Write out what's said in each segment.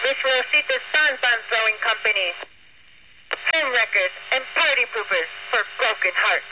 This Rosita's Fan Throwing Company. Home Records and Party Poopers for Broken Hearts.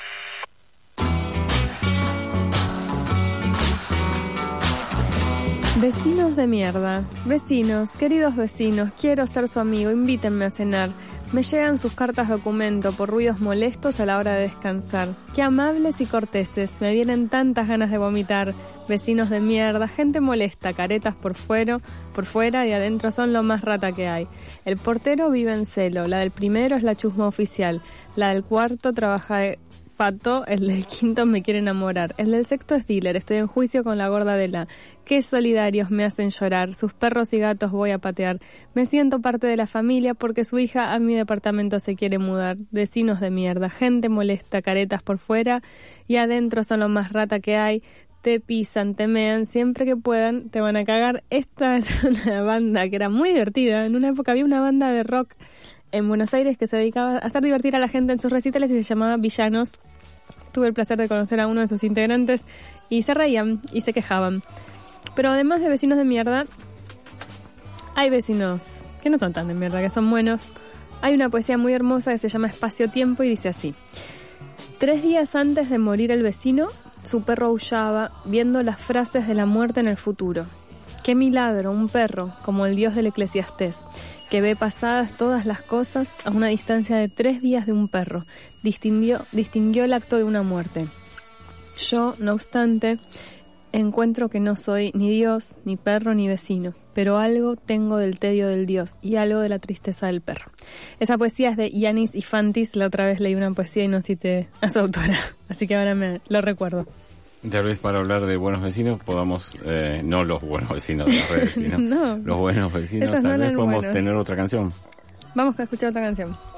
Vecinos de mierda. Vecinos, queridos vecinos, quiero ser su amigo, invítenme a cenar. Me llegan sus cartas documento por ruidos molestos a la hora de descansar. Qué amables y corteses, me vienen tantas ganas de vomitar. Vecinos de mierda, gente molesta, caretas por fuera y adentro son lo más rata que hay. El portero vive en celo, la del primero es la chusma oficial, la del cuarto trabaja de pato, el del quinto me quiere enamorar, el del sexto es dealer, estoy en juicio con la gorda de la. Qué solidarios me hacen llorar, sus perros y gatos voy a patear. Me siento parte de la familia porque su hija a mi departamento se quiere mudar. Vecinos de mierda, gente molesta, caretas por fuera y adentro son lo más rata que hay. Te pisan, te mean, siempre que puedan te van a cagar. Esta es una banda que era muy divertida. En una época había una banda de rock en Buenos Aires que se dedicaba a hacer divertir a la gente en sus recitales y se llamaba Villanos. Tuve el placer de conocer a uno de sus integrantes y se reían y se quejaban. Pero además de vecinos de mierda, hay vecinos que no son tan de mierda, que son buenos. Hay una poesía muy hermosa que se llama Espacio-Tiempo y dice así: 3 días antes de morir el vecino, su perro aullaba, viendo las frases de la muerte en el futuro. Qué milagro, un perro, como el dios del Eclesiastés, que ve pasadas todas las cosas a una distancia de 3 días de un perro. Distinguió el acto de una muerte. Yo, no obstante, encuentro que no soy ni Dios, ni perro, ni vecino, pero algo tengo del tedio del Dios y algo de la tristeza del perro. Esa poesía es de Yanis Ifantis. La otra vez leí una poesía y no cité a su autora, así que ahora me lo recuerdo. Tal vez para hablar de buenos vecinos podamos, no los buenos vecinos de las redes, sino no, los buenos vecinos, tal vez podemos tener otra canción. Vamos a escuchar otra canción.